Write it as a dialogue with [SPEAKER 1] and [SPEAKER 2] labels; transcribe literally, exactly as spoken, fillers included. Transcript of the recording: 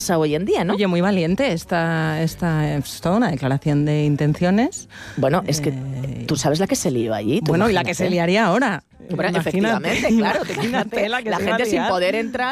[SPEAKER 1] hoy en día, ¿no?
[SPEAKER 2] Oye, muy valiente esta, esta es toda una declaración de intenciones.
[SPEAKER 1] Bueno, es que
[SPEAKER 2] eh,
[SPEAKER 1] tú sabes la que se lió allí.
[SPEAKER 2] Bueno,
[SPEAKER 1] imagínate.
[SPEAKER 2] Y la que se liaría ahora.
[SPEAKER 1] Bueno, efectivamente, claro. Te imagínate, la, la gente sin poder entrar.